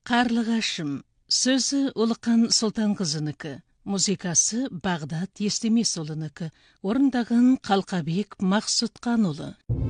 Қарлығашым. Сөзі Ұлыққан Сұлтанқызынікі, музыкасы Бағдат Естемесұлынікі, орындаған Қалқабек Мақсұтқанұлы.